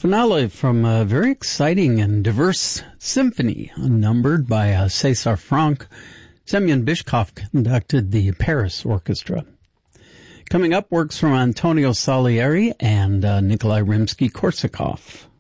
Finale from a very exciting and diverse symphony, unnumbered by César Franck. Semyon Bishkov conducted the Paris Orchestra. Coming up, works from Antonio Salieri and Nikolai Rimsky-Korsakov.